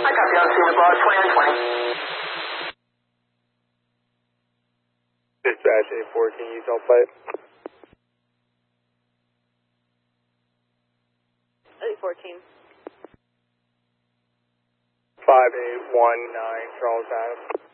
I copy on scene above 2920. Dispatch 814, Utah flight. 814. 5819 Charles Adams.